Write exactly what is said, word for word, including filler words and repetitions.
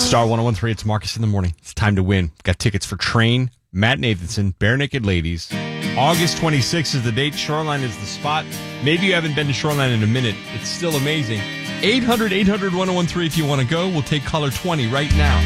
Star one oh one three, it's Marcus in the morning. It's time to win. Got tickets for Train, Matt Nathanson, Bare Naked Ladies. August twenty-sixth is the date. Shoreline is the spot. Maybe you haven't been to Shoreline in a minute. It's still amazing. eight hundred eight hundred ten13 if you want to go. We'll take caller twenty right now.